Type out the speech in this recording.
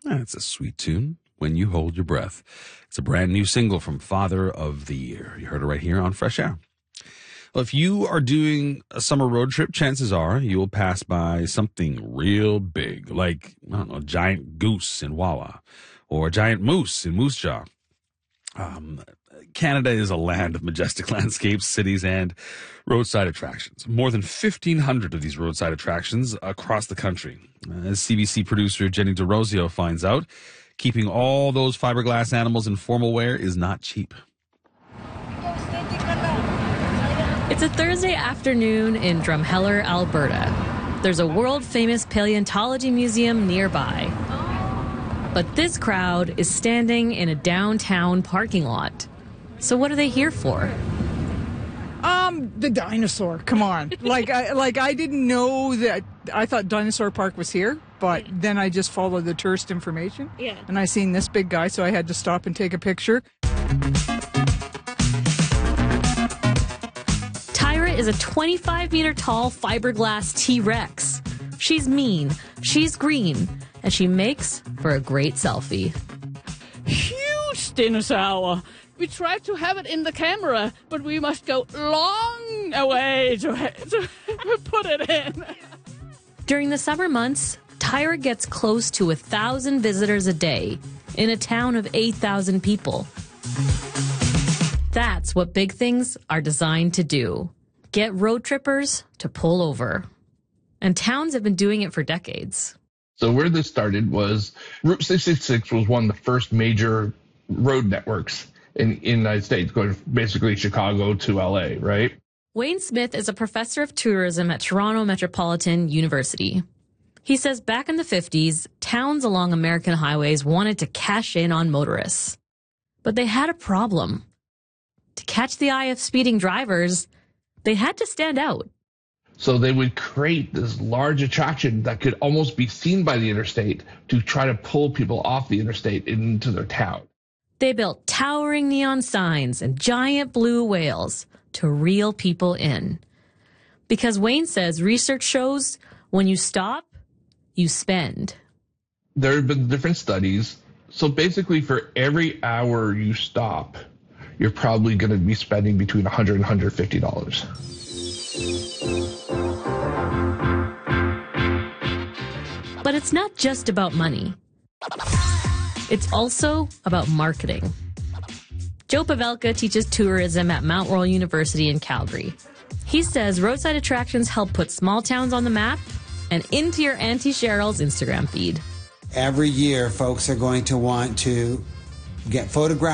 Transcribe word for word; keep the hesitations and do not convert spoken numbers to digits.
That's a sweet tune, When You Hold Your Breath. It's a brand new single from Father of the Year. You heard it right here on Fresh Air. Well, if you are doing a summer road trip, chances are you will pass by something real big, like, I don't know, a giant goose in Wawa or a giant moose in Moose Jaw. Um, Canada is a land of majestic landscapes, cities, and roadside attractions. More than fifteen hundred of these roadside attractions across the country. As C B C producer Jenny DeRosio finds out, keeping all those fiberglass animals in formal wear is not cheap. It's a Thursday afternoon in Drumheller, Alberta. There's a world-famous paleontology museum nearby. But this crowd is standing in a downtown parking lot. So what are they here for? Um, the dinosaur. Come on. like, I, like I didn't know that. I thought Dinosaur Park was here, but yeah. Then I just followed the tourist information. Yeah. And I seen this big guy, so I had to stop and take a picture. Tyra is a twenty-five meter tall fiberglass T-Rex. She's mean, she's green, and she makes for a great selfie. Huge dinosaur. We tried to have it in the camera, but we must go long away to, to put it in. During the summer months, Tyra gets close to a thousand visitors a day in a town of eight thousand people. That's what big things are designed to do. Get road trippers to pull over. And towns have been doing it for decades. So where this started was Route six sixty-six was one of the first major road networks in, in the United States, going basically Chicago to L A, right? Wayne Smith is a professor of tourism at Toronto Metropolitan University. He says back in the fifties, towns along American highways wanted to cash in on motorists. But they had a problem. To catch the eye of speeding drivers, they had to stand out. So they would create this large attraction that could almost be seen by the interstate to try to pull people off the interstate into their town. They built towering neon signs and giant blue whales to reel people in. Because Wayne says research shows when you stop, you spend. There have been different studies. So basically for every hour you stop, you're probably going to be spending between one hundred dollars and one hundred fifty dollars. But it's not just about money. It's also about marketing. Joe Pavelka teaches tourism at Mount Royal University in Calgary. He says roadside attractions help put small towns on the map and into your Auntie Cheryl's Instagram feed. Every year, folks are going to want to get photographs